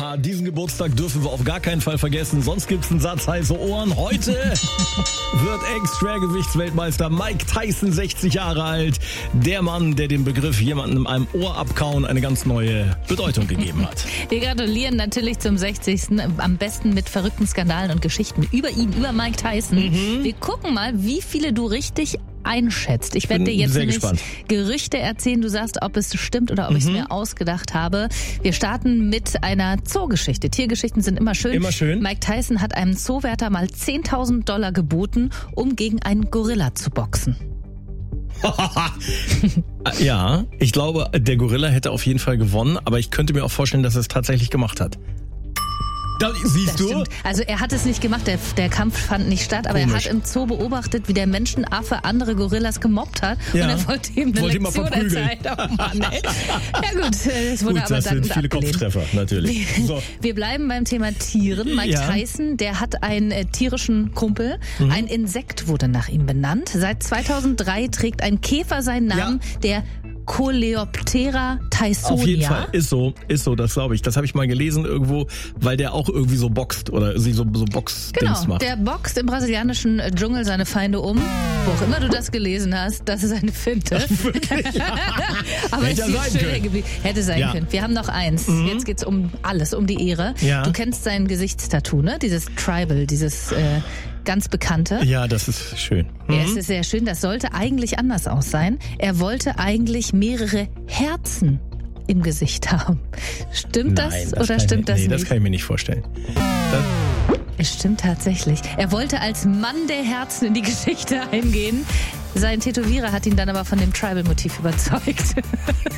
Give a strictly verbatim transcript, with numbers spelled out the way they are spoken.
Ja, diesen Geburtstag dürfen wir auf gar keinen Fall vergessen, sonst gibt's einen Satz heiße Ohren. Heute wird Ex-Schwergewichtsweltmeister Mike Tyson sechzig Jahre alt. Der Mann, der dem Begriff jemandem einem Ohr abkauen eine ganz neue Bedeutung gegeben hat. Wir gratulieren natürlich zum sechzigsten Am besten mit verrückten Skandalen und Geschichten über ihn, über Mike Tyson. Mhm. Wir gucken mal, wie viele du richtig einschätzt. Ich werde dir jetzt nämlich gespannt. Gerüchte erzählen. Du sagst, ob es stimmt oder ob mhm. ich es mir ausgedacht habe. Wir starten mit einer Zoogeschichte. Tiergeschichten sind immer schön. Immer schön. Mike Tyson hat einem Zoowärter mal zehntausend Dollar geboten, um gegen einen Gorilla zu boxen. Ja, ich glaube, der Gorilla hätte auf jeden Fall gewonnen, aber ich könnte mir auch vorstellen, dass er es tatsächlich gemacht hat. Da, siehst das du? Stimmt. Also er hat es nicht gemacht, der, der Kampf fand nicht statt, aber Komisch. Er hat im Zoo beobachtet, wie der Menschenaffe andere Gorillas gemobbt hat ja. und er wollte ihm eine wollte Lektion erzählen. Oh Mann, ey. Ja gut, es wurde gut, aber das sind viele abgelehnt. Kopftreffer, natürlich. So. Wir bleiben beim Thema Tieren. Mike ja. Tyson, der hat einen äh, tierischen Kumpel. Mhm. Ein Insekt wurde nach ihm benannt. Seit zweitausenddrei trägt ein Käfer seinen Namen, ja. der Coleoptera tysonia. Auf jeden Fall, ist so, ist so, das glaube ich. Das habe ich mal gelesen irgendwo, weil der auch irgendwie so boxt oder sie so, so Box-Dings genau, macht. Der boxt im brasilianischen Dschungel seine Feinde um. Wo auch immer du das gelesen hast, das ist eine Finte. Ach, wirklich? Aber hätte es ist sein schön geblieben. Hätte sein ja. können. Wir haben noch eins. Mhm. Jetzt geht's um alles, um die Ehre. Ja. Du kennst sein Gesichtstattoo, ne? Dieses Tribal, dieses äh, ganz bekannte. Ja, das ist schön. Mhm. Ja, es ist sehr schön. Das sollte eigentlich anders aus sein. Er wollte eigentlich mehrere Herzen im Gesicht haben. Stimmt Nein, das, das oder stimmt ich, das nee, nicht? das kann ich mir nicht vorstellen. Das es stimmt tatsächlich. Er wollte als Mann der Herzen in die Geschichte eingehen. Sein Tätowierer hat ihn dann aber von dem Tribal-Motiv überzeugt.